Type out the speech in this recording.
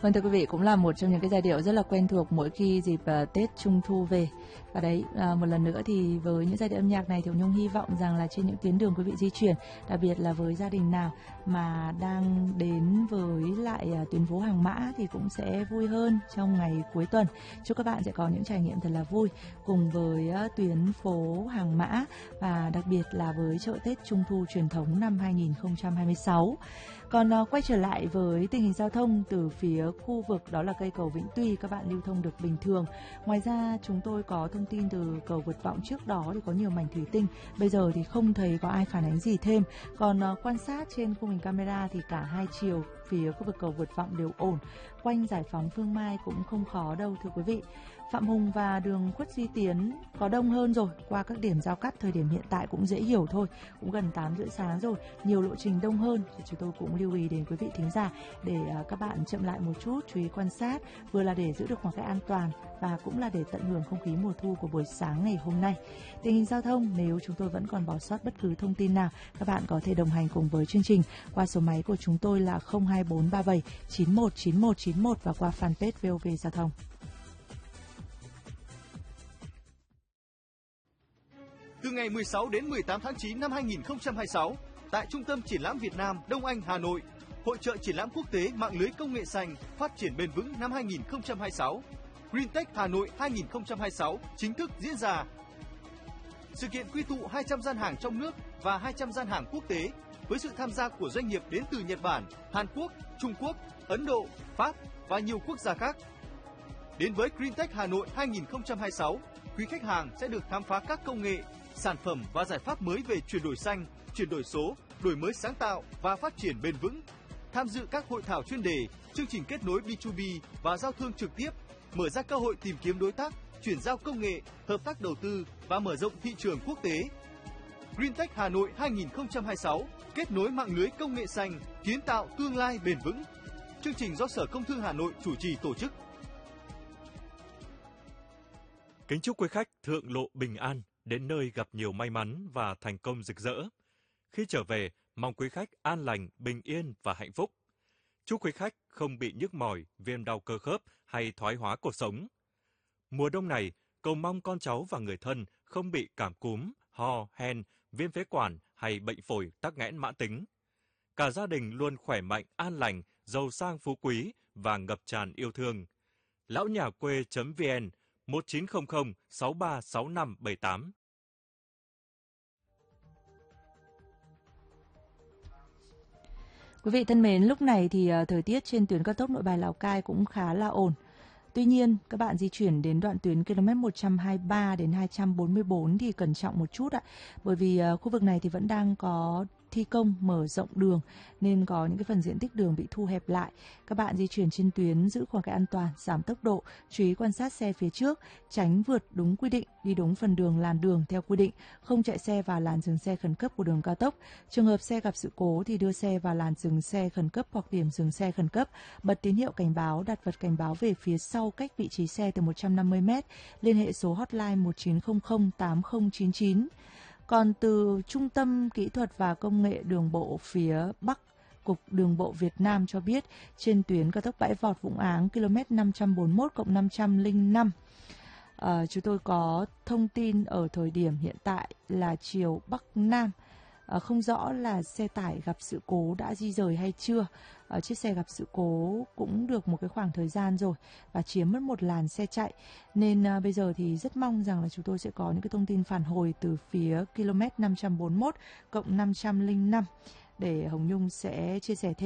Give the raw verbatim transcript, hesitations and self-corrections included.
Vâng, thưa quý vị, cũng là một trong những cái giai điệu rất là quen thuộc mỗi khi dịp uh, Tết Trung Thu về. Và đấy, uh, một lần nữa thì với những giai điệu âm nhạc này thì Nhung hy vọng rằng là trên những tuyến đường quý vị di chuyển, đặc biệt là với gia đình nào mà đang đến với lại uh, tuyến phố Hàng Mã thì cũng sẽ vui hơn trong ngày cuối tuần. Chúc các bạn sẽ có những trải nghiệm thật là vui cùng với uh, tuyến phố Hàng Mã và đặc biệt là với chợ Tết Trung Thu truyền thống năm hai nghìn không trăm hai mươi sáu. Còn uh, quay trở lại với tình hình giao thông từ phía khu vực đó là cây cầu Vĩnh Tuy, các bạn lưu thông được bình thường. Ngoài ra chúng tôi có thông tin từ cầu vượt Vọng, trước đó thì có nhiều mảnh thủy tinh, bây giờ thì không thấy có ai phản ánh gì thêm. Còn uh, quan sát trên khung hình camera thì cả hai chiều phía khu vực cầu vượt Vọng đều ổn. Quanh Giải Phóng Phương Mai cũng không khó đâu thưa quý vị. Phạm Hùng và đường Khuất Duy Tiến có đông hơn rồi, qua các điểm giao cắt thời điểm hiện tại cũng dễ hiểu thôi, cũng gần tám rưỡi sáng rồi, nhiều lộ trình đông hơn thì chúng tôi cũng lưu ý đến quý vị thính giả để uh, các bạn chậm lại một chút, chú ý quan sát, vừa là để giữ được khoảng cách an toàn và cũng là để tận hưởng không khí mùa thu của buổi sáng ngày hôm nay. Tình hình giao thông, nếu chúng tôi vẫn còn bỏ sót bất cứ thông tin nào, các bạn có thể đồng hành cùng với chương trình qua số máy của chúng tôi là không hai bốn ba bảy chín một chín một chín một và qua fanpage vê o vê Giao thông. Từ ngày mười sáu đến mười tám tháng chín năm hai nghìn không trăm hai mươi sáu, tại Trung tâm Triển lãm Việt Nam Đông Anh, Hà Nội, Hội chợ triển lãm quốc tế mạng lưới công nghệ xanh phát triển bền vững năm hai nghìn không trăm hai mươi sáu, GreenTech Hà Nội hai nghìn không trăm hai mươi sáu chính thức diễn ra. Sự kiện quy tụ hai trăm gian hàng trong nước và hai trăm gian hàng quốc tế với sự tham gia của doanh nghiệp đến từ Nhật Bản, Hàn Quốc, Trung Quốc, Ấn Độ, Pháp và nhiều quốc gia khác. Đến với GreenTech Hà Nội hai nghìn không trăm hai mươi sáu, quý khách hàng sẽ được khám phá các công nghệ, sản phẩm và giải pháp mới về chuyển đổi xanh, chuyển đổi số, đổi mới sáng tạo và phát triển bền vững. Tham dự các hội thảo chuyên đề, chương trình kết nối bê hai bê và giao thương trực tiếp, mở ra cơ hội tìm kiếm đối tác, chuyển giao công nghệ, hợp tác đầu tư và mở rộng thị trường quốc tế. GreenTech Hà Nội hai nghìn không trăm hai mươi sáu, kết nối mạng lưới công nghệ xanh, kiến tạo tương lai bền vững. Chương trình do Sở Công Thương Hà Nội chủ trì tổ chức. Kính chúc quý khách thượng lộ bình an, đến nơi gặp nhiều may mắn và thành công rực rỡ. Khi trở về, mong quý khách an lành, bình yên và hạnh phúc. Chúc quý khách không bị nhức mỏi, viêm đau cơ khớp hay thoái hóa cột sống. Mùa đông này, cầu mong con cháu và người thân không bị cảm cúm, ho, hen, viêm phế quản hay bệnh phổi tắc nghẽn mãn tính. Cả gia đình luôn khỏe mạnh, an lành, giàu sang phú quý và ngập tràn yêu thương. lão nhà quê.vn một chín không không sáu ba sáu năm bảy tám. Quý vị thân mến, lúc này thì uh, thời tiết trên tuyến cao tốc Nội Bài Lào Cai cũng khá là ổn. Tuy nhiên, các bạn di chuyển đến đoạn tuyến km một trăm hai mươi ba đến hai trăm bốn mươi bốn thì cẩn trọng một chút ạ. Bởi vì uh, khu vực này thì vẫn đang có thi công mở rộng đường nên có những cái phần diện tích đường bị thu hẹp lại. Các bạn di chuyển trên tuyến giữ khoảng cách an toàn, giảm tốc độ, chú ý quan sát xe phía trước, tránh vượt đúng quy định, đi đúng phần đường làn đường theo quy định, không chạy xe vào làn dừng xe khẩn cấp của đường cao tốc. Trường hợp xe gặp sự cố thì đưa xe vào làn dừng xe khẩn cấp hoặc điểm dừng xe khẩn cấp, bật tín hiệu cảnh báo, đặt vật cảnh báo về phía sau cách vị trí xe từ một trăm năm mươi mét, liên hệ số hotline một chín không không tám không chín chín. Còn từ Trung tâm Kỹ thuật và Công nghệ Đường bộ phía Bắc, Cục Đường bộ Việt Nam cho biết trên tuyến cao tốc Bãi Vọt Vũng Áng km năm trăm bốn mươi mốt cộng năm trăm lẻ năm, à, chúng tôi có thông tin ở thời điểm hiện tại là chiều Bắc Nam. À, không rõ là xe tải gặp sự cố đã di rời hay chưa. À, chiếc xe gặp sự cố cũng được một cái khoảng thời gian rồi và chiếm mất một làn xe chạy. Nên à, bây giờ thì rất mong rằng là chúng tôi sẽ có những cái thông tin phản hồi từ phía km năm trăm bốn mươi mốt cộng năm trăm lẻ năm để Hồng Nhung sẽ chia sẻ thêm.